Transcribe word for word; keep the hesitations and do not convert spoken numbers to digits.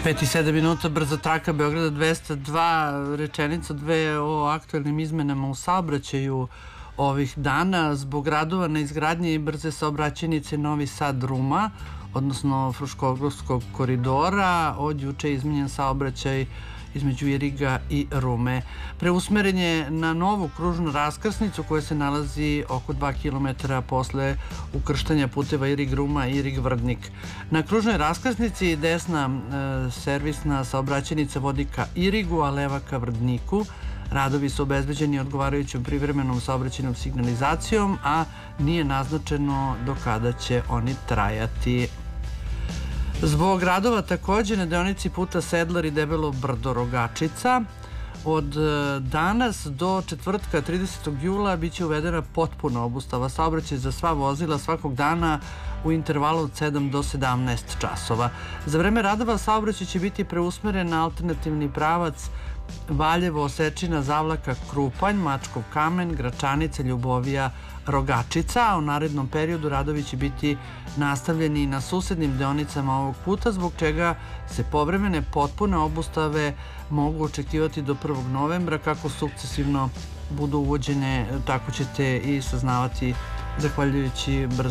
pet i sedam minuta, brza traka Beograda dvesta dva, rečenica dve o aktuelnim izmenama u saobraćaju ovih dana. Zbog radova na izgradnji brze saobraćajnice Novi Sad-Ruma, odnosno Fruškogorskog koridora, od juče je izmenjen saobraćaj između Iriga i Rume. Preusmeren je na novu kružnu raskrsnicu koja se nalazi oko dva kilometra posle ukrštanja puteva Irig-Ruma i Irig-Vrdnik. Na kružnoj raskrsnici desna e, servisna saobraćajnica vodi ka Irigu, a leva ka Vrdniku. Radovi su obezbeđeni odgovarajućom privremenom saobraćajnom signalizacijom, a nije naznačeno do kada će oni trajati. Zbog radova takođe na deonici puta Sedlar i Debelo Brdo-Rogačica od danas do četvrtka tridesetog jula biće uvedena potpuna obustava saobraćaja za sva vozila svakog dana u intervalu od sedam do sedamnaest časova. Za vreme radova saobraćaj će biti preusmeren na alternativni pravac Valjevo, Osečina, Zavlaka, Krupanj, Mačkov kamen, Gračanica, Ljubovija, Rogačica, a u narednom periodu radovi će biti nastavljeni na susednim deonicama ovog puta, zbog čega se povremene potpune obustave mogu očekivati do prvog novembra. Kako sukcesivno budu uvođene, tako ćete i saznavati zahvaljujući brzo